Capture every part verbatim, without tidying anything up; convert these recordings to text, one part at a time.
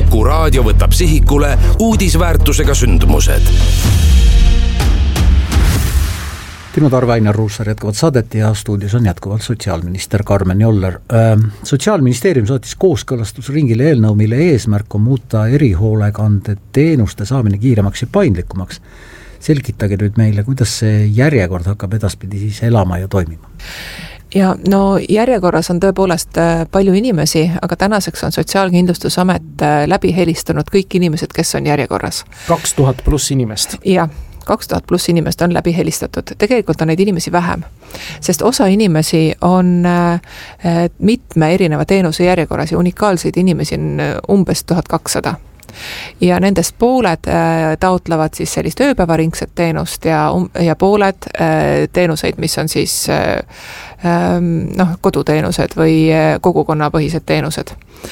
Kuku raadio võtab sihikule uudisväärtusega sündmused. Timo Tarve, Ainar Ruussaar jätkavad saadet ja stuudios on jätkuvalt sotsiaalminister Karmen Joller. Sotsiaalministeerium saatis kooskõlastusringile eelnõu, mille eesmärk on muuta erihoolekande teenuste saamine kiiremaks ja paindlikumaks. Selgitage nüüd meile, kuidas see järjekord hakkab edaspidi siis elama ja toimima? Ja no järjekorras on tõepoolest palju inimesi, aga tänaseks on Sotsiaalkindlustusamet läbi helistunud kõik inimesed, kes on järjekorras. kaks tuhat pluss inimest. Ja kaks tuhat pluss inimest on läbi helistatud. Tegelikult on neid inimesi vähem, sest osa inimesi on mitme erineva teenuse järjekorras ja unikaalseid inimesi on umbes tuhat kakssada. Ja nendest pooled taotlevad siis sellist ööpäevaringset teenust ja, ja pooled teenuseid, mis on siis noh, koduteenused või kogukonnapõhised teenused.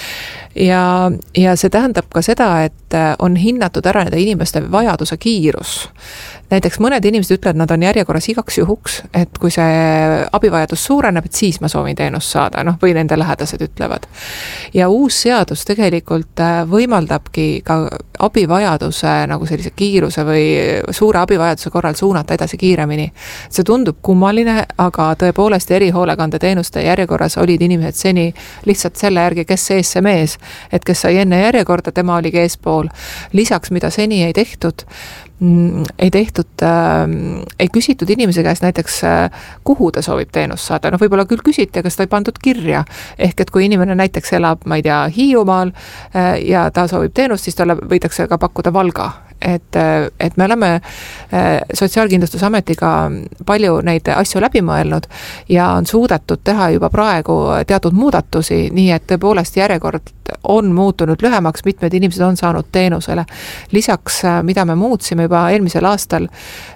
Ja, ja see tähendab ka seda, et on hinnatud ära nende inimeste vajaduse kiirus. Näiteks mõned inimesed ütlevad, et nad on järjekorras igaks juhuks, et kui see abivajadus suureneb, et siis ma soovin teenust saada, noh, või nende lähedased ütlevad. Ja uus seadus tegelikult võimaldabki ka abivajaduse nagu sellise kiiruse või suure abivajaduse korral suunata edasi kiiremini. See tundub kummaline, aga tõepoolest erihoolekande teenuste järjekorras olid inimesed seni lihtsalt selle järgi, kes ees see mees, et kes sai enne järjekorda, tema oligi eespool. Lisaks, mida seni ei tehtud, ei tehtud, äh, ei küsitud inimese käest näiteks, äh, kuhu ta soovib teenust saada. No võib-olla küll küsiti, aga seda ei pandud kirja. Ehk et kui inimene näiteks elab, ma ei tea, Hiiumaal äh, ja ta soovib teenust, siis talle võidakse ka pakkuda Valga. Et, et me oleme Sotsiaalkindlustusametiga palju neid asju läbi mõelnud ja on suudetud teha juba praegu teatud muudatusi, nii et tõepoolest järjekord on muutunud lühemaks, mitmed inimesed on saanud teenusele. Lisaks, mida me muutsime juba eelmisel aastal,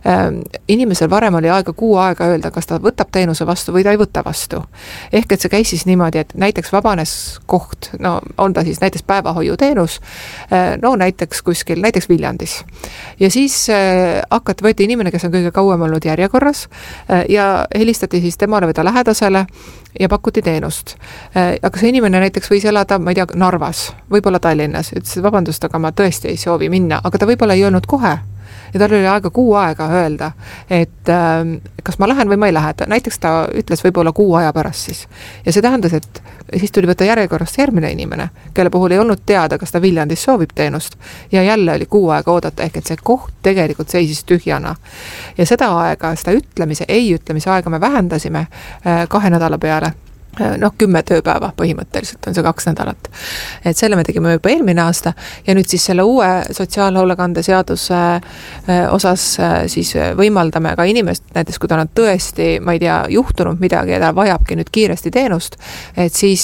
inimesel varem oli aega kuu aega öelda, kas ta võtab teenuse vastu või ta ei võta vastu. Ehk et see käis siis niimoodi, et näiteks vabanes koht, no on ta siis näiteks päevahoiuteenus, no näiteks kuskil, näiteks Viljandis. Ja siis äh, hakati, võeti inimene, kes on kõige kauem olnud järjekorras äh, ja helistati siis temale või ta lähedasele ja pakuti teenust. Äh, aga see inimene näiteks võis elada, ma ei tea, Narvas, võib-olla Tallinnas, ütles, vabandust, aga ma tõesti ei soovi minna, aga ta võib-olla ei öelnud kohe. Ja tal oli aega kuu aega öelda, et äh, kas ma lähen või ma ei lähe. Näiteks ta ütles võib-olla kuu aja pärast siis. Ja see tähendas, et siis tuli võtta järjekorrast järgmine inimene, kelle puhul ei olnud teada, kas ta Viljandis soovib teenust. Ja jälle oli kuu aega oodata, ehk et see koht tegelikult seisis tühjana. Ja seda aega, seda ütlemise, ei ütlemise aega me vähendasime äh, kahe nädala peale. noh, kümme tööpäeva põhimõtteliselt on see kaks nädalat. Et selle me tegime juba eelmine aasta ja nüüd siis selle uue sotsiaalhoolekande seaduse osas siis võimaldame ka inimest, näiteks kui ta on tõesti, ma ei tea, juhtunud midagi ja ta vajabki nüüd kiiresti teenust, et siis,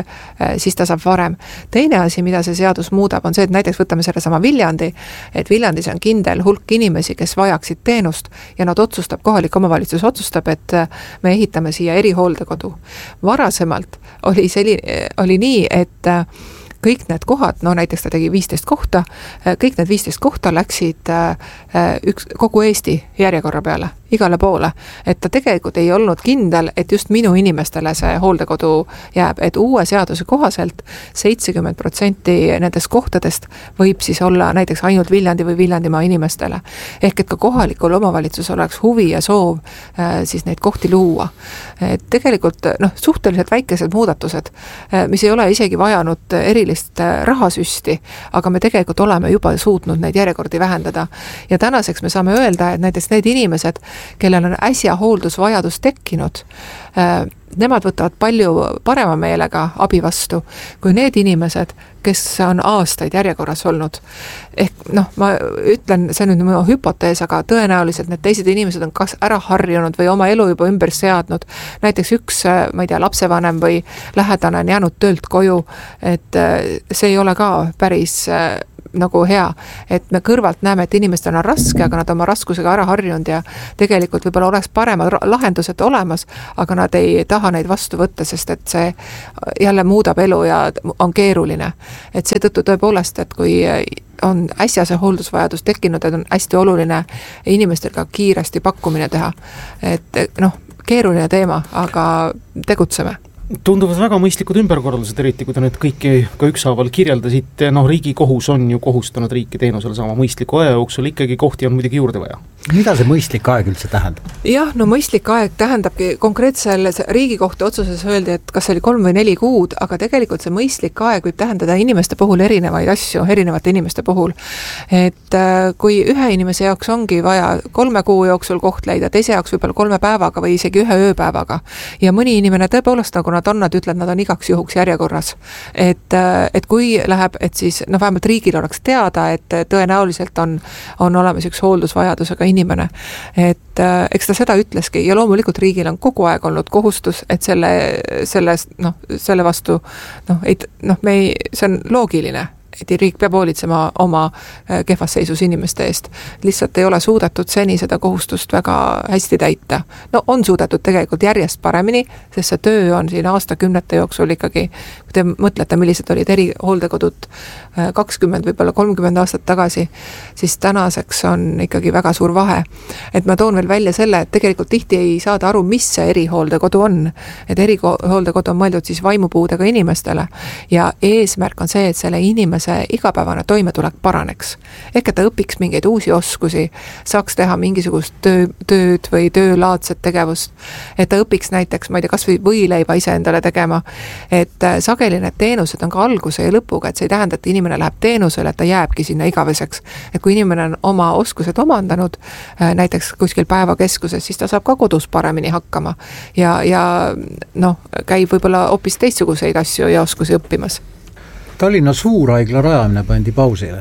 siis ta saab varem. Teine asi, mida see seadus muudab, on see, et näiteks võtame selle sama Viljandi, et Viljandis on kindel hulk inimesi, kes vajaksid teenust ja nad otsustab, kohalik omavalitsus otsustab, et me ehitame siia erihooldekodu. Varasemalt oli, selline, oli nii, et kõik need kohad, no näiteks ta tegi viisteist kohta, kõik need viisteist kohta läksid üks, kogu Eesti järjekorra peale, igale poole. Et ta tegelikult ei olnud kindel, et just minu inimestele see hooldekodu jääb, et uue seaduse kohaselt seitsekümmend protsenti nendest kohtadest võib siis olla näiteks ainult Viljandi või Viljandimaa inimestele. Ehk et ka kohalikul omavalitsus oleks huvi ja soov siis neid kohti luua. Et tegelikult noh, suhteliselt väikesed muudatused, mis ei ole isegi vajanud erilist rahasüsti, aga me tegelikult oleme juba suutnud neid järjekordi vähendada. Ja tänaseks me saame öelda, et näiteks need inimesed, kellel on äsja hooldusvajadus tekkinud, nemad võtavad palju parema meelega abi vastu kui need inimesed, kes on aastaid järjekorras olnud. Ehk noh, ma ütlen, see on nüüd minu hüpotees, aga tõenäoliselt need teised inimesed on kas ära harjunud või oma elu juba ümber seadnud. Näiteks üks, ma ei tea, lapsevanem või lähedane on jäänud töölt koju, et see ei ole ka päris nagu hea, et me kõrvalt näeme, et inimestel on raske, aga nad oma raskusega ära harjunud ja tegelikult võib-olla oleks paremad lahendused olemas, aga nad ei taha neid vastu võtta, sest et see jälle muudab elu ja on keeruline. Et seetõttu tõepoolest, et kui on äsja see hooldusvajadus tekkinud, et on hästi oluline inimestel ka kiiresti pakkumine teha. Et noh, keeruline teema, aga tegutseme. tunduvad väga mõistlikud ümberkorraldused, eriti kui te nüüd kõiki ka ükshaaval kirjeldasite, noh riigi kohus on ju kohustanud riiki teenusele saama mõistliku aja jooksul, ikkagi kohti on muidugi juurde vaja. Mida see mõistlik aeg üldse tähendab? Jah, no mõistlik aeg tähendabki konkreetsel Riigikohtu otsuses öeldi, et kas see oli kolm või neli kuud, aga tegelikult see mõistlik aeg võib tähendada inimeste puhul erinevaid asju, erinevate inimeste puhul. Et kui ühe inimese jaoks ongi vaja kolme kuu jooksul koht leida, teise jaoks võib-olla kolme päevaga või isegi ühe ööpäevaga ja mõni inimene tõepoolest, nagu nad on, nad ütlevad, nad on igaks juhuks järjekorras. Et, et kui läheb, et siis no vähemalt riigil oleks teada, et tõenäoliselt on, on olemas üks hooldusvajadusega inimene. Et eks ta seda ütleski ja loomulikult riigil on kogu aeg olnud kohustus, et selle, selle, no, selle vastu noh, ei, noh, me ei, see on loogiline, et riik peab hoolitsema oma kehvas seisus inimeste eest. Lihtsalt ei ole suudetud seni seda kohustust väga hästi täita. No on suudetud tegelikult järjest paremini, sest see töö on siin aastakümnete jooksul ikkagi, kui te mõtlete, millised olid erihooldekodud kakskümmend, võib-olla kolmkümmend aastat tagasi, siis tänaseks on ikkagi väga suur vahe. Et ma toon veel välja selle, et tegelikult tihti ei saada aru, mis see erihooldekodu on. Et erihooldekodu on mõeldud siis vaimupuudega inimestele ja eesmärk on see, et selle inimese see igapäevane toimetulek paraneks. Ehk et ta õpiks mingeid uusi oskusi, saaks teha mingisugust töö, tööd või töölaadset tegevust, et ta õpiks näiteks, ma ei tea, kas või võileiva ise endale tegema, et sageli need teenused on ka alguse ja lõpuga, et see ei tähenda, et inimene läheb teenusele, et ta jääbki sinna igaveseks. Et kui inimene on oma oskused omandanud, näiteks kuskil päevakeskuses, siis ta saab ka kodus paremini hakkama ja, ja noh, käib võib-olla hoopis teistsuguseid asju ja oskusi õppimas. Tallinna suurhaigla rajamine pandi pausile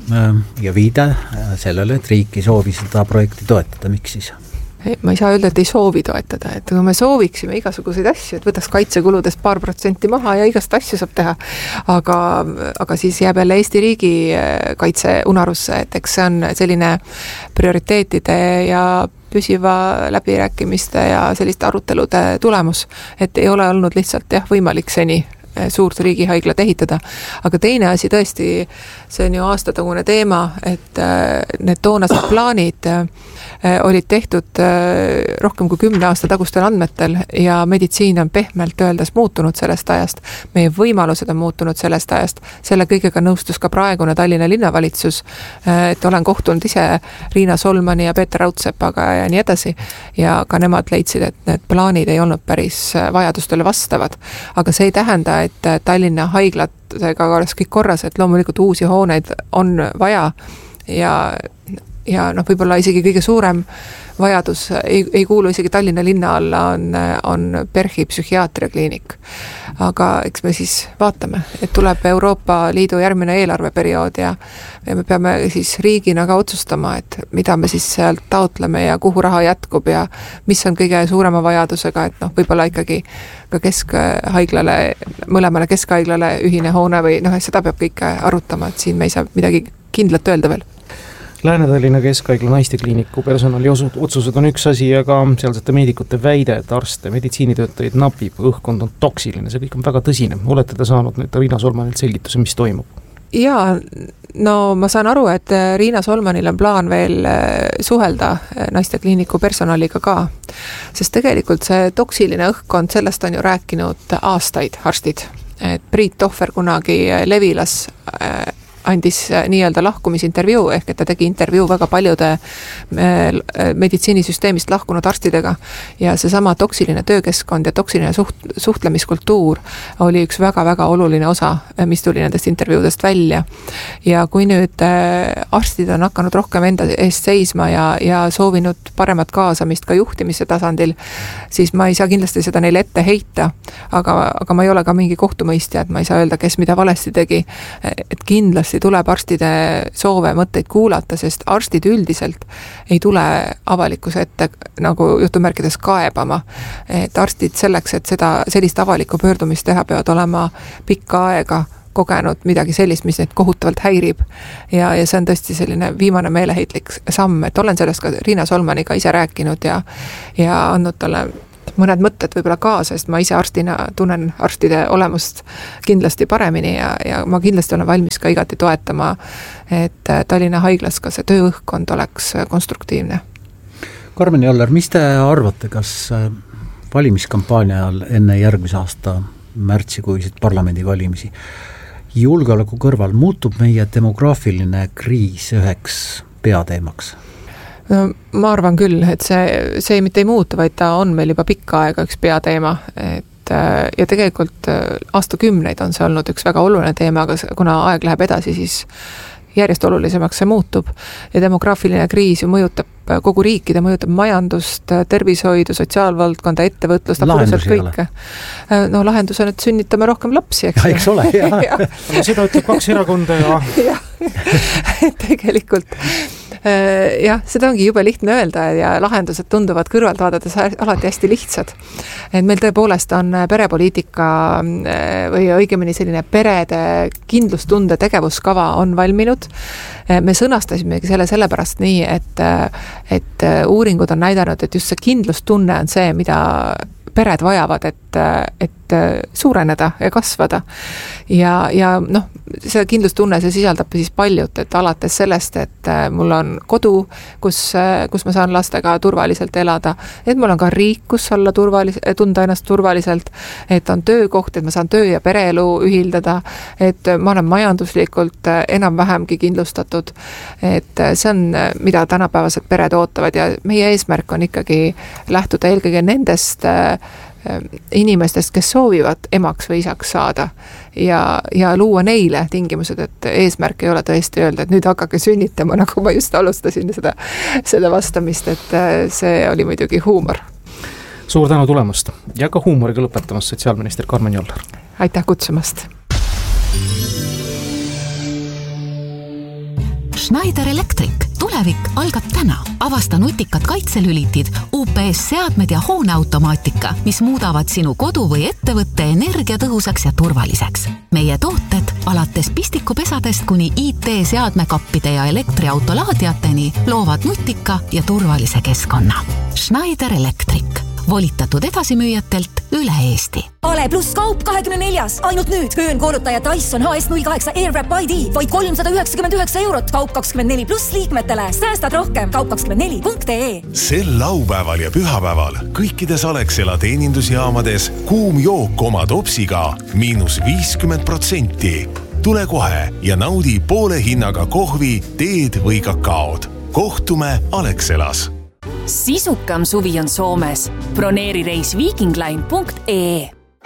ja viide sellele, et riik ei soovi seda projekti toetada. Miks siis? Ma ei saa öelda, et ei soovi toetada, et kui me sooviksime igasuguseid asju, et võtaks kaitsekuludest paar protsenti maha ja igast asju saab teha, aga, aga siis jääb jälle Eesti riigi kaitse unarusse, et eks see on selline prioriteetide ja püsiva läbirääkimiste ja selliste arutelude tulemus, et ei ole olnud lihtsalt jah, võimalik seni suurt riigihaiglat ehitada. Aga teine asi tõesti, see on ju aastatagune teema, et need toonased plaanid olid tehtud rohkem kui kümne aasta tagustel andmetel ja meditsiin on pehmelt öeldes muutunud sellest ajast. Meie võimalused on muutunud sellest ajast. Selle kõigega nõustus ka praegune Tallinna linnavalitsus, et olen kohtunud ise Riina Solmani ja Peeter Raudsepaga ja nii edasi ja ka nemad leidsid, et need plaanid ei olnud päris vajadustele vastavad. Aga see ei tähenda, et Tallinna haiglatega oleks kõik korras, et loomulikult uusi hooneid on vaja ja ja noh, võib-olla isegi kõige suurem vajadus ei, ei kuulu isegi Tallinna linna alla, on, on PERHi psühhiaatriakliinik. Aga eks me siis vaatame, et tuleb Euroopa Liidu järgmine eelarveperiood ja, ja me peame siis riigina ka otsustama, et mida me siis sealt taotleme ja kuhu raha jätkub ja mis on kõige suurema vajadusega, et noh, võib-olla ikkagi ka keskhaiglale, mõlemale keskhaiglale ühine hoone või noh, seda peab kõike arutama, et siin me ei saa midagi kindlat öelda veel. Lääne-Tallinna Keskhaigla naistekliiniku personali otsused on üks asi, aga sealsete meedikute väide, et arste, meditsiinitöötajaid napib, õhkkond on toksiline, see kõik on väga tõsine. Olete te saanud nüüd Riina Solmanilt selgituse, mis toimub? Jaa, no ma saan aru, et Riina Solmanil on plaan veel suhelda naistekliiniku personaliga ka, sest tegelikult see toksiline õhkkond, sellest on ju rääkinud aastaid arstid. Et Priit Tohver kunagi Levilas andis nii-öelda lahkumisintervjuu, ehk et ta tegi intervjuu väga paljude meditsiinisüsteemist lahkunud arstidega ja seesama toksiline töökeskkond ja toksiline suht, suhtlemiskultuur oli üks väga-väga oluline osa, mis tuli nendest intervjuudest välja. Ja kui nüüd arstid on hakanud rohkem enda eest seisma ja, ja soovinud paremat kaasamist ka juhtimise tasandil, siis ma ei saa kindlasti seda neile ette heita, aga, aga ma ei ole ka mingi kohtumõistja, et ma ei saa öelda, kes mida valesti tegi, et kindlasti tuleb arstide soove mõtteid kuulata, sest arstid üldiselt ei tule avalikkuse ette nagu jutumärkides kaebama. Et arstid selleks, et seda, sellist avalikku pöördumist teha, peavad olema pikka aega kogenud midagi sellist, mis neid kohutavalt häirib. Ja, ja see on tõesti selline viimane meeleheitlik samm, et olen sellest ka Riina Solmaniga ise rääkinud ja, ja andnud talle mõned mõtted võib-olla kaasa, sest ma ise arstina tunnen arstide olemust kindlasti paremini ja, ja ma kindlasti olen valmis ka igati toetama, et Tallinna haiglas ka see tööõhkkond oleks konstruktiivne. Karmen Joller, mis te arvate, kas valimiskampaania ajal enne järgmise aasta märtsikuisid parlamendivalimisi. Julgeoleku kõrval muutub meie demograafiline kriis üheks peateemaks? No, ma arvan küll, et see, see mitte ei muutu, vaid ta on meil juba pikka aega üks peateema, et ja tegelikult aastakümneid on see olnud üks väga oluline teema, aga kuna aeg läheb edasi, siis järjest olulisemaks see muutub ja demograafiline kriis ju mõjutab kogu riiki, ta mõjutab majandust, tervishoidu, sotsiaalvaldkonda, ettevõtlust, absoluutselt kõike. No lahendus on, et sünnitame rohkem lapsi, eks? Ja, eks ole, jah. ja. No, seda ütleb kaks erakonda ja... ja. tegelikult jah, seda ongi jube lihtne öelda ja lahendused tunduvad kõrvalt vaadates alati hästi lihtsad. Et meil tõepoolest on perepoliitika või õigemini selline perede kindlustunde tegevuskava on valminud. Me sõnastasimegi selle sellepärast nii, et, et uuringud on näidanud, et just see kindlustunne on see, mida pered vajavad, et, et suureneda ja kasvada. Ja, ja noh, see kindlustunne, see sisaldab siis paljut, et alates sellest, et mul on kodu, kus, kus ma saan lastega turvaliselt elada, et mul on ka riik, kus olla turvalis- tunda ennast turvaliselt, et on töökoht, et ma saan töö- ja pereelu ühildada, et ma olen majanduslikult enam-vähemgi kindlustatud, et see on, mida tänapäevased pered ootavad ja meie eesmärk on ikkagi lähtuda eelkõige nendest inimestest, kes soovivad emaks või isaks saada ja, ja luua neile tingimused, et eesmärk ei ole tõesti öelda, et nüüd hakake sünnitama, nagu ma just alustasin seda, seda vastamist, et see oli muidugi huumor. Suur tänu tulemast ja ka huumoriga lõpetamast sotsiaalminister Karmen Joller. Aitäh kutsumast! Schneider Electric. Tulevik algab täna. Avasta nutikad kaitselülitid, U P S-seadmed ja hooneautomaatika, mis muudavad sinu kodu või ettevõtte energiatõhusaks ja turvaliseks. Meie tooted alates pistikupesadest kuni I T-seadmekappide ja elektriautolaadiateni loovad nutika ja turvalise keskkonna. Schneider Electric. Volitatud edasimüüjatelt üle Eesti. Ale pluss kaup kahekümne neljas. Ainult nüüd höönkoolutaja Dyson H S null kaheksa Airwrap I D vaid kolmsada üheksakümmend üheksa eurot. Kaup kakskümmend neli pluss liikmetele. Säästad rohkem. Kaup kakskümmend neli punkt ee. Sel laupäeval ja pühapäeval kõikides Alexela teenindusjaamades kuum jook oma topsiga miinus viiskümmend protsenti. Tule kohe ja naudi poole hinnaga kohvi, teed või kakaod. Kohtume Alexelas. Sisukam suvi on Soomes. Broneeri reis viikingline punkt ee.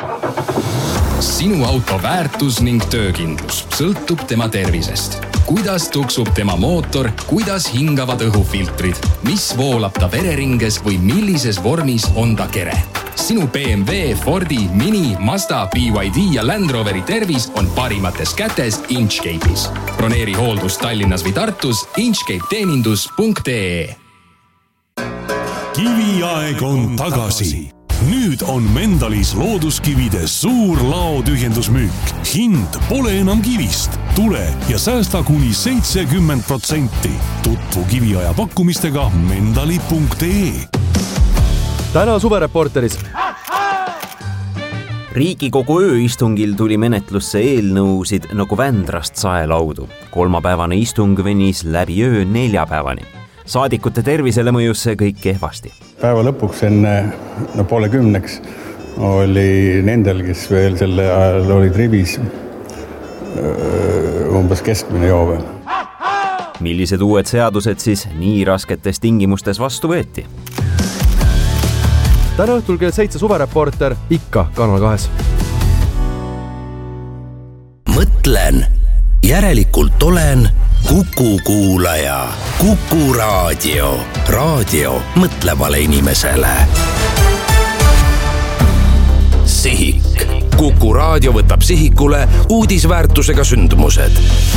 Sinu auto väärtus ning töökindlus sõltub tema tervisest. Kuidas tuksub tema mootor, kuidas hingavad õhufiltrid, mis voolab ta vereringes või millises vormis on ta kere. Sinu B M W, Fordi, Mini, Mazda, B Y D ja Land Roveri tervis on parimates kätes Inchcape'is. Broneeri hooldus Tallinnas või Tartus inchcape teenindus punkt ee. Kiviaeg on tagasi. Nüüd on Mendalis looduskivide suur laotühjendusmüük. Hind pole enam kivist. Tule ja säästa kuni seitsekümmend protsenti. Tutvu kiviaja pakkumistega mendali punkt ee. Täna suvereporteris. Riigikogu ööistungil tuli menetlusse eelnõusid nagu Vändrast saelaudu. Kolmapäevane istung venis läbi öö neljapäevani. Saadikute tervisele mõjus see kõik kehvasti. Päeva lõpuks enne no, poole kümneks oli nendel, kes veel selle ajal olid rivis umbes keskmine joove. Millised uued seadused siis nii rasketes tingimustes vastu võeti? Täna õhtul kell seitse suvereporter ikka Kanal kahes. Mõtlen, järelikult olen Kuku kuulaja. Kuku raadio. Raadio mõtlevale inimesele. Sihik. Kuku raadio võtab sihikule uudisväärtusega sündmused.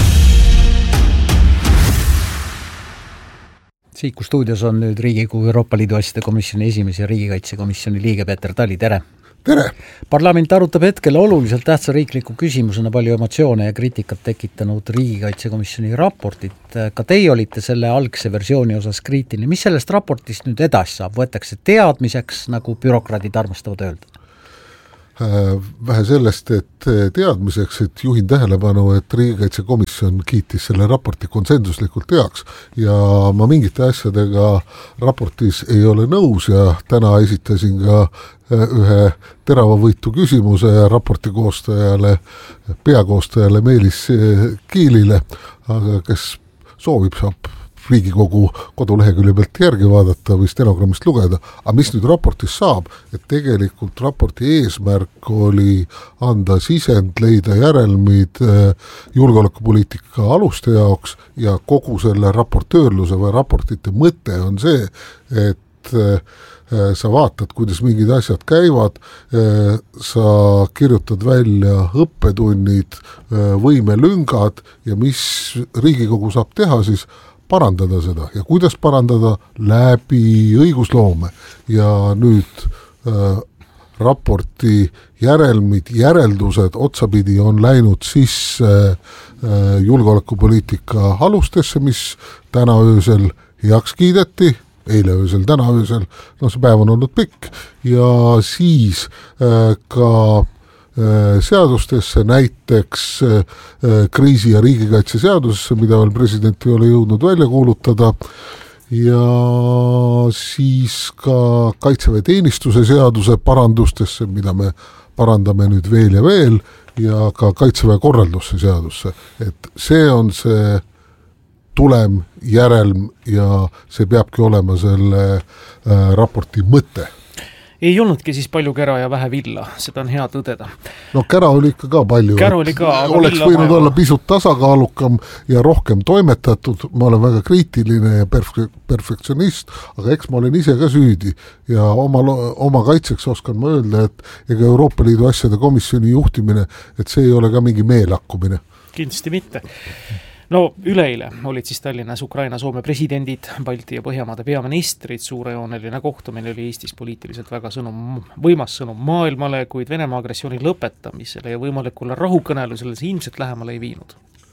Sihiku stuudios on nüüd Riigikogu Euroopa Liidu asjade komisjoni esimees ja riigikaitsekomisjoni liige Peeter Tali, tere! Tere! Parlament arutab hetkel oluliselt tähtsa riikliku küsimusena palju emotsioone ja kriitikat tekitanud riigikaitsekomisjoni raportit. Ka teie olite selle algse versiooni osas kriitiline. Mis sellest raportist nüüd edasi saab? Võetakse teadmiseks, nagu bürokraadid armastavad öelda? vähe sellest, et teadmiseks, et juhin tähelepanu, et riigikaitsekomisjon kiitis selle raporti konsensuslikult heaks ja ma mingite asjadega raportis ei ole nõus ja täna esitasin ka ühe teravavõitu küsimuse raporti koostajale, peakoostajale Meelis Kiilile, aga kes soovib, saab Riigikogu kodulehekülje pealt järgi vaadata või stenogrammist lugeda, aga mis nüüd raportis saab, et tegelikult raporti eesmärk oli anda sisend, leida järelmid julgeolekupoliitika aluste jaoks ja kogu selle raportöörluse või raportite mõte on see, et sa vaatad, kuidas mingid asjad käivad, sa kirjutad välja õppetunnid, võimelüngad ja mis Riigikogu saab teha siis parandada seda ja kuidas parandada läbi õigusloome ja nüüd äh, raporti järelmid, järeldused otsapidi on läinud sisse äh, julgeolekupoliitika alustesse, mis täna öösel heaks kiideti, eile öösel, täna öösel, no see päev on olnud pikk ja siis äh, ka seadustesse, näiteks kriisi- ja riigikaitse seadusesse, mida veel president ei ole jõudnud välja kuulutada ja siis ka kaitseväeteenistuse seaduse parandustesse, mida me parandame nüüd veel ja veel ja ka kaitseväe korraldusse seadusse, et see on see tulem, järelm ja see peabki olema selle äh, raporti mõte. Ei olnudki siis palju kära ja vähe villa, seda on hea tõdeda. No kära oli ikka ka palju. Kära oli ka, aga oleks võinud olla pisut tasakaalukam ja rohkem toimetatud, ma olen väga kriitiline ja perf- perfektsionist, aga eks ma olen ise ka süüdi ja oma, oma kaitseks oskan ma öelda, et ega Euroopa Liidu asjade komisjoni juhtimine, et see ei ole ka mingi meelakkumine. Kindlasti mitte. No üleile olid siis Tallinnas Ukraina Soome presidendid, Balti ja Põhjamaade peaministrid, suurejooneline kohtumine oli Eestis poliitiliselt väga sõnum, võimas sõnum maailmale, kuid Venemaa agressiooni lõpetamisele ja võimalikule rahukõnelusele see ilmselt lähemale ei viinud.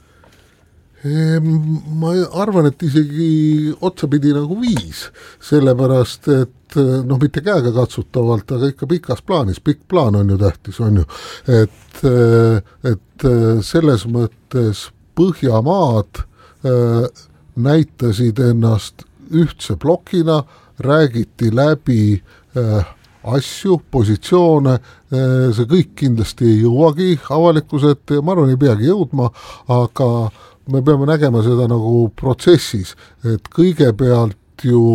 Ma arvan, et isegi otsapidi nagu viis, sellepärast, et noh, mitte käega katsutavalt, aga ikka pikas plaanis, pikk plaan on ju tähtis, on ju, et, et selles mõttes Põhjamaad äh, näitasid ennast ühtse plokina, räägiti läbi äh, asju, positsioone, äh, see kõik kindlasti ei jõuagi avalikkuse ette ja ma arvan, ei peagi jõudma, aga me peame nägema seda nagu protsessis, et kõigepealt ju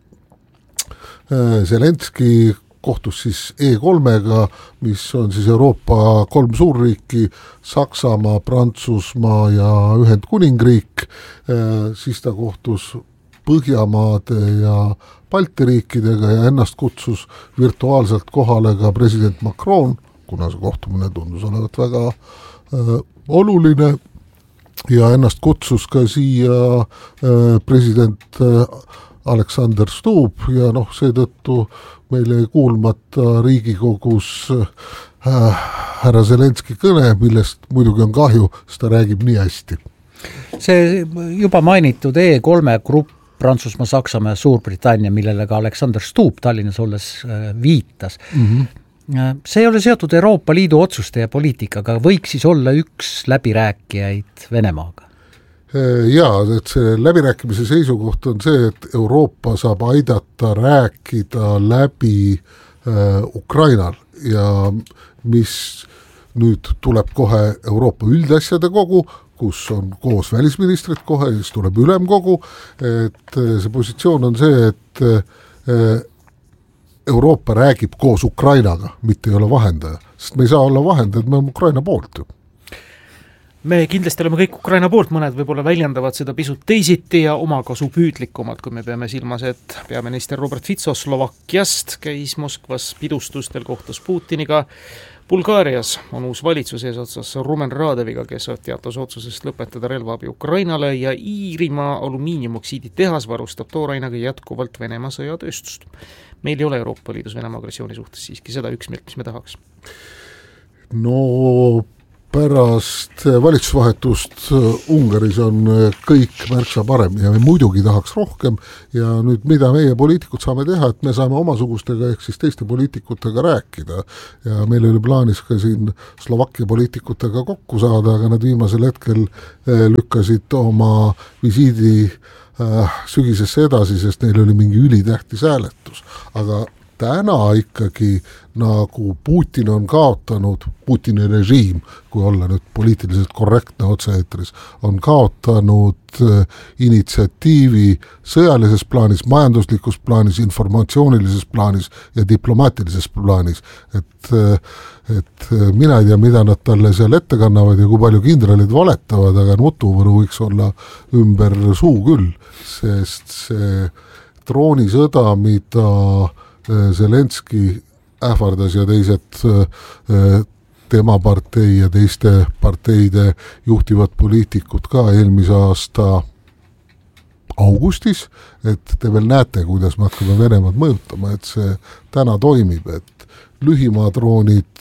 äh, Zelenski kohtus siis E kolmega, mis on siis Euroopa kolm suurriiki, Saksamaa, Prantsusmaa ja Ühendkuningriik, siis ta kohtus Põhjamaade ja Balti riikidega ja ennast kutsus virtuaalselt kohale ka president Macron, kuna see kohtumine tundus olevat väga äh, oluline ja ennast kutsus ka siia äh, president äh, Alexander Stubb ja noh, seetõttu meil ei kuulmata Riigikogus äh, härra Zelenski kõne, millest muidugi on kahju, sest ta räägib nii hästi. See juba mainitud E kolme grupp Prantsusmaa, Saksamaa ja Suurbritannia, millele ka Alexander Stubb Tallinnas olles äh, viitas. Mm-hmm. See ei ole seotud Euroopa Liidu otsuste ja poliitikaga, võiks siis olla üks läbirääkijaid Venemaaga? Jaa, et see läbirääkimise seisukoht on see, et Euroopa saab aidata rääkida läbi äh, Ukrainal ja mis nüüd tuleb kohe Euroopa üldasjade kogu, kus on koos välisministrid kohe, siis tuleb ülemkogu, et see positsioon on see, et äh, Euroopa räägib koos Ukrainaga, mitte ei ole vahendaja, sest me ei saa olla vahendajad, me oleme Ukraina poolt ju. Me kindlasti oleme kõik Ukraina poolt, mõned võib-olla väljendavad seda pisut teisiti ja omakasu püüdlikumalt, kui me peame silmas, et peaminister Robert Fico Slovakkiast käis Moskvas pidustustel, kohtus Putiniga. Bulgaarias on uus valitsus eesotsas Rumen Radeviga, kes teatas otsusest lõpetada relvaabi Ukrainale ja Iirimaa alumiiniumoksiidi tehas varustab toorainaga jätkuvalt Venemaa sõjatööstust. Meil ei ole Euroopa Liidus Venemaa agressiooni suhtes siiski seda üksmeelt, mis me tahaks. No pärast valitsusvahetust Ungaris on kõik märksa parem ja me muidugi tahaks rohkem ja nüüd mida meie poliitikud saame teha, et me saame omasugustega ehk siis teiste poliitikutega rääkida ja meil oli plaanis ka siin Slovakkia poliitikutega kokku saada, aga nad viimasel hetkel lükkasid oma visiidi sügisesse edasi, sest neil oli mingi ülitähtis hääletus, aga täna ikkagi nagu Putin on kaotanud, Putini režiim, kui olla nüüd poliitiliselt korrektne otse-eetris, on kaotanud initsiatiivi sõjalises plaanis, majanduslikus plaanis, informatsioonilises plaanis ja diplomaatilises plaanis. Et, et mina ei tea, mida nad talle seal ette kannavad ja kui palju kindralid valetavad, aga nutuvõru võiks olla ümber suu küll, sest see troonisõda, mida Zelenski ähvardas ja teised tema partei ja teiste parteide juhtivad poliitikud ka eelmise aasta augustis, et te veel näete, kuidas me hakkame Venemaad mõjutama, et see täna toimib, et lühimaadroonid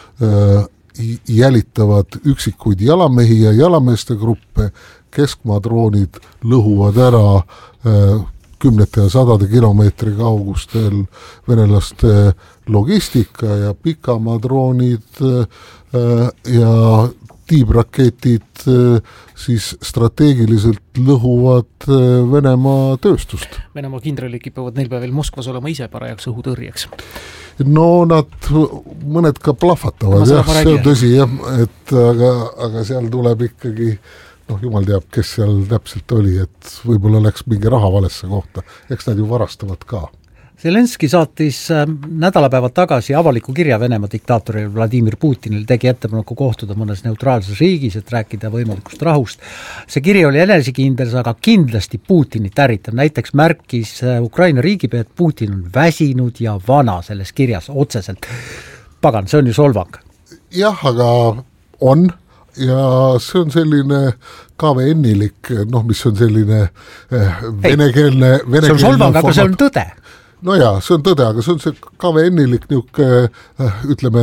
jälitavad üksikuid jalamehi ja jalameeste gruppe, keskmaadroonid lõhuvad ära kümnete ja sadade kilomeetri kaugustel venelaste logistika ja pikamaadroonid ja tiibraketid siis strateegiliselt lõhuvad Venemaa tööstust. Venemaa kindralid kipuvad neil päevil Moskvas olema ise parajaks õhutõrjeks. No nad mõned ka plahvatavad, jah, see on tõsi, jah, et aga, aga seal tuleb ikkagi noh, jumal teab, kes seal täpselt oli, et võib-olla läks mingi raha valesse kohta. Eks nad ju varastavad ka. Zelenski saatis nädalapäevad tagasi avaliku kirja Venemaa diktaatoril Vladimir Putinil, tegi ettepaneku kohtuda mõnes neutraalses riigis, et rääkida võimalikust rahust. See kiri oli enesekindel, aga kindlasti Putinit ärritab. Näiteks märkis Ukraina riigipea, et Putin on väsinud ja vana selles kirjas otseselt. Pagan, see on ju solvang. Jah, aga on ja see on selline K V N-ilik, noh, mis on selline venekeelne, venekeelne see on solvang, aga see on tõde. No jaa, see on tõde, aga see on see K V N-ilik niuke, ütleme,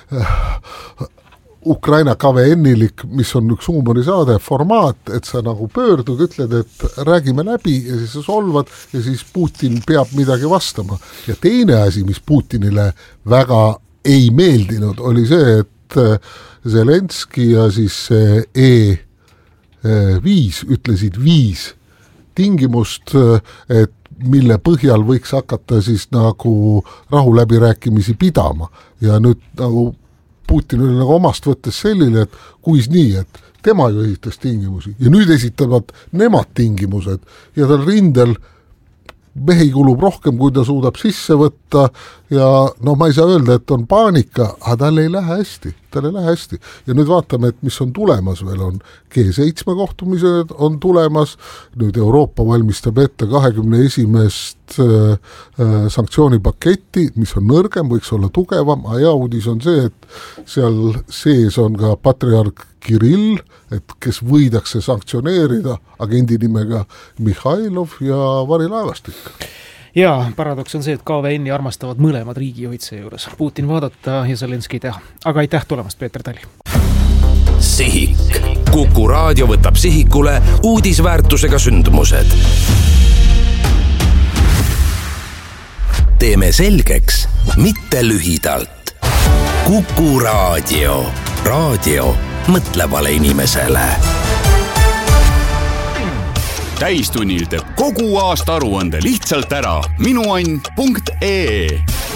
Ukraina K V N-ilik, mis on üks huumorisaade formaat, et sa nagu pöördud, ütled, et räägime läbi ja siis sa solvad ja siis Putin peab midagi vastama. Ja teine asi, mis Putinile väga ei meeldinud, oli see, et Zelenski ja siis E viis ütlesid viis tingimust, et mille põhjal võiks hakata siis nagu rahuläbirääkimisi pidama. Ja nüüd nagu Putin oli nagu omast võttes selline, et kuis nii, et tema ju esitas tingimusi ja nüüd esitavad nemad tingimused ja tal rindel mehi kulub rohkem, kui ta suudab sisse võtta ja no ma ei saa öelda, et on paanika, aga tal ei lähe hästi, tal ei lähe hästi. Ja nüüd vaatame, et mis on tulemas veel, on G seitse kohtumised on tulemas, nüüd Euroopa valmistab ette kahekümne esimest äh, sanktsioonipaketti, mis on nõrgem, võiks olla tugevam, aga ja uudis on see, et seal sees on ka patriark Kirill, et kes võidakse sanktsioneerida agendi nimega Mihhailov ja varilaevastik. Jaa, paradoks on see, et K V N-i armastavad mõlemad riigijuhid see juures. Putin vaadata ja Zelenski teha. Aga aitäh tulemast, Peeter Tali. Sihik. Kuku raadio võtab sihikule uudisväärtusega sündmused. Teeme selgeks, mitte lühidalt. Kuku raadio. Raadio mõtlevale inimesele. Täistunnil teeb kogu aasta aruande lihtsalt ära. Minuann punkt ee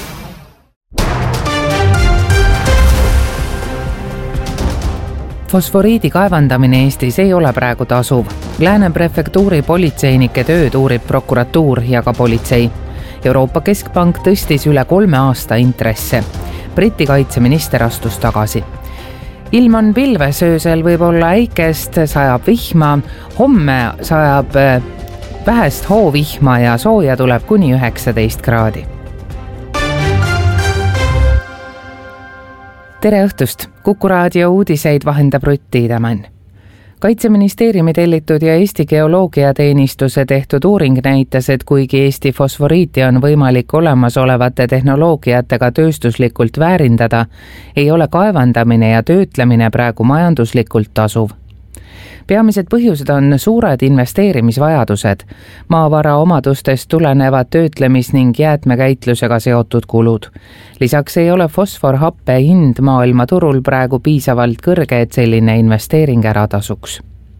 Fosforiidi kaevandamine Eestis ei ole praegu tasuv. Lääne prefektuuri politseinike tööd uurib prokuratuur ja ka politsei. Euroopa Keskpank tõstis üle kolme aasta intresse. Briti kaitseminister astus tagasi. Ilm on pilves, öösel võib olla äikest, sajab vihma, homme sajab vähest hoovihma ja sooja tuleb kuni üheksateist kraadi. Tere õhtust! Kuku raadio uudiseid vahendab Rutt Tiidemann. kaitseministeeriumi tellitud ja Eesti Geoloogiateenistuse tehtud uuring näitas, et kuigi Eesti fosforiiti on võimalik olemasolevate tehnoloogiatega tööstuslikult väärindada, ei ole kaevandamine ja töötlemine praegu majanduslikult tasuv. Peamised põhjused on suured investeerimisvajadused, maavara omadustest tulenevad töötlemis- ning jäätmekäitlusega seotud kulud. Lisaks ei ole fosforhappe hind maailma turul praegu piisavalt kõrge, et selline investeering ära tasuks.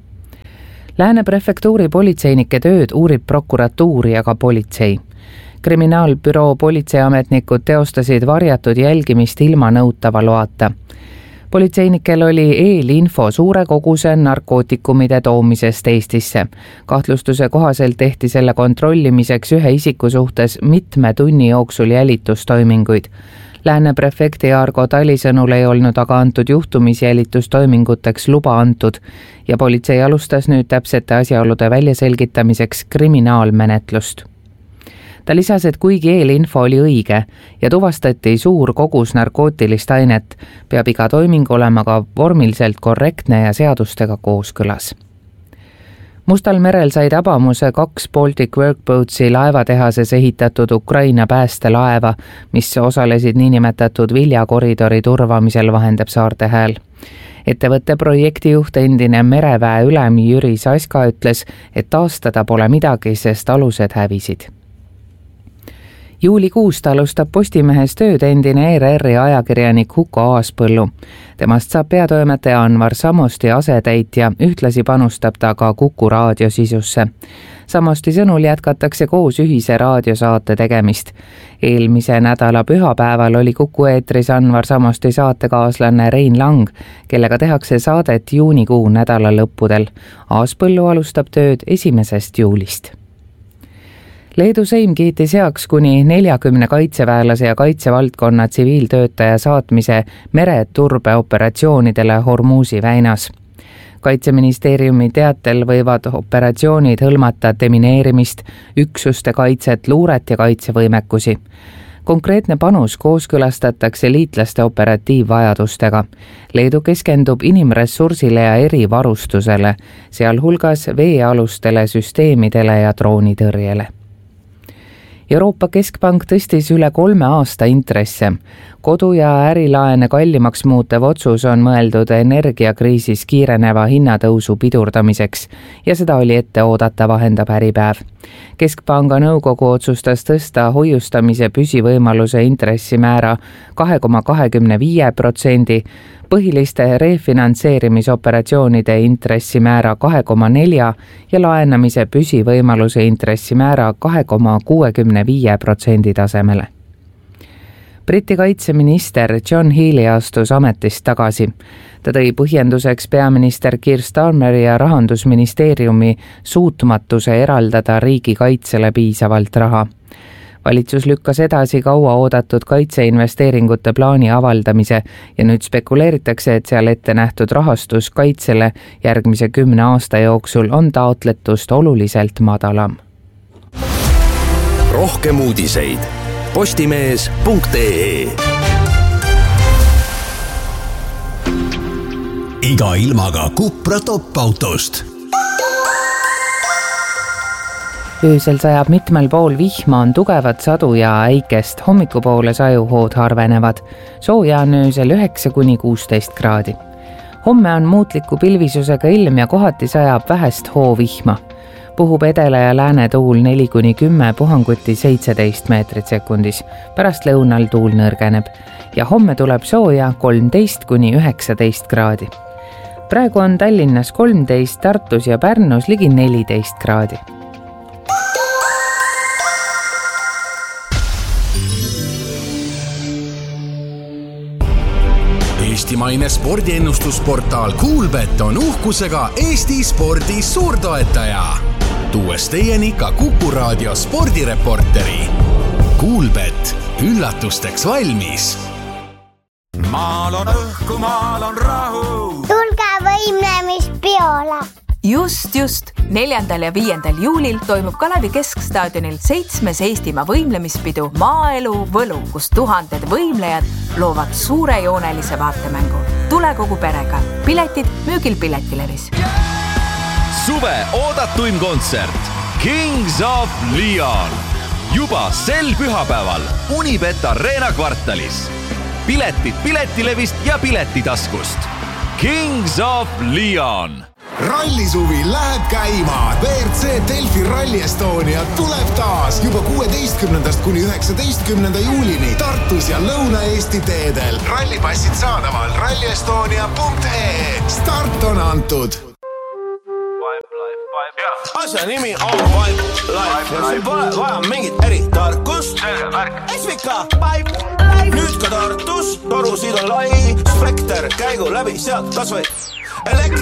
Lääne prefektuuri politseinike tööd uurib prokuratuur ja ka politsei. Kriminaalbüroo politseiametnikud teostasid varjatud jälgimist ilma nõutava loata. Politseinikel oli eelinfo suure koguse narkootikumide toomisest Eestisse. Kahtlustuse kohaselt tehti selle kontrollimiseks ühe isiku suhtes mitme tunni jooksul jälitustoiminguid. Lääne prefekti Argo Tali sõnul ei olnud aga antud juhtumis jälitustoiminguteks luba antud ja politsei alustas nüüd täpsete asjaolude väljaselgitamiseks kriminaalmenetlust. Ta lisas, et kuigi eelinfo oli õige ja tuvastati suur kogus narkootilist ainet, peab iga toiming olema ka vormiliselt korrektne ja seadustega kooskõlas. Mustal merel sai tabamuse kaks Baltic Workboatsi laevatehases ehitatud Ukraina päästelaeva, mis osalesid niinimetatud viljakoridori turvamisel, vahendab Saarte Hääl. Ettevõtte projektijuht endine mereväe ülem Jüri Saska ütles, et taastada pole midagi, sest alused hävisid. Juulikuust alustab Postimehes tööd endine E R R-i ajakirjanik Huko Aaspõllu. Temast saab peatoimetaja Anvar Samosti asetäitja, ühtlasi panustab ta ka Kuku raadio sisusse. Samosti sõnul jätkatakse koos ühise raadiosaate tegemist. Eelmise nädala pühapäeval oli Kuku eetris Anvar Samosti saatekaaslane Rein Lang, kellega tehakse saadet juunikuu nädala lõppudel. Aaspõllu alustab tööd esimesest juulist. Leedu Seim kiitis heaks kuni neljakümne kaitseväelase ja kaitsevaldkonna tsiviiltöötaja saatmise mereturbeoperatsioonidele Hormuzi väinas. Kaitseministeeriumi teatel võivad operatsioonid hõlmata demineerimist, üksuste kaitset, luuret ja kaitsevõimekusi. Konkreetne panus kooskõlastatakse liitlaste operatiivvajadustega. Leedu keskendub inimressursile ja erivarustusele, sealhulgas veealustele süsteemidele ja droonitõrjele. Euroopa Keskpank tõstis üle kolme aasta intresse. Kodu- ja ärilaene kallimaks muutev otsus on mõeldud energiakriisis kiireneva hinnatõusu pidurdamiseks ja seda oli ette oodata, vahendab Äripäev. Keskpanga nõukogu otsustas tõsta hoiustamise püsivõimaluse intressimäära kahe koma kahekümne viie protsendi, põhiliste refinantseerimisoperatsioonide intressimäära kahe koma nelja ja laenamise püsivõimaluse intressimäära kahe koma kuuekümne viie protsendi tasemele. Briti kaitseminister John Healey astus ametist tagasi. Ta tõi põhjenduseks peaminister Keir Starmeri ja rahandusministeeriumi suutmatuse eraldada riigikaitsele piisavalt raha. Valitsus lükkas edasi kaua oodatud kaitseinvesteeringute plaani avaldamise ja nüüd spekuleeritakse, et seal ette nähtud rahastus kaitsele järgmise kümne aasta jooksul on taotletust oluliselt madalam. Rohkem uudiseid postimees punkt ee. Iga ilmaga Cupra top-autost. Öösel sajab mitmel pool vihma, on tugevat sadu ja äikest, hommikupoole sajuhood harvenevad. Sooja on öösel üheksa kuni kuusteist kraadi. Homme on muutliku pilvisusega ilm ja kohati sajab vähest hoovihma. Puhub edela ja lääne tuul neli kuni kümme, puhanguti seitseteist meetrit sekundis. Pärast lõunal tuul nõrgeneb ja homme tuleb sooja kolmteist kuni üheksateist kraadi. Praegu on Tallinnas kolmteist, Tartus ja Pärnus ligi neliteist kraadi. Eestimaine spordiennustusportaal Kuulbet on uhkusega Eesti spordi suurtoetaja. Tuues teieni ka Kuku raadio spordireporteri. Kuulbet, üllatusteks valmis. Maal on õhku, maal on rahu. Tulge võimlemispeole. Just, just. neljandal ja viiendal juulil toimub Kalevi Keskstaadionil seitsmes Eestimaa võimlemispidu Maaelu Võlu, kus tuhanded võimlejad loovad suurejoonelise vaatemängu. Tule kogu perega. Piletid müügil Piletilevis. suve oodatuim kontsert Kings of Leon juba sel pühapäeval Unibet Arena kvartalis. Piletid Piletilevist ja Piletitaskust. Kings of Leon. Rallisuvi läheb käima. V R C Delfi Rally Estonia tuleb taas juba kuueteistkümnendast kuni üheksateistkümnenda juulini Tartus ja Lõuna-Eesti teedel. Rallipassid saadaval rallyestonia punkt ee. Start on antud. Asja nimi on Pipe Life ja siin pole vaja mingit eritarkust. S V K Pipe Nüüd ka Tartus torusid on lai Spekter käigu läbi sealt kas või elektri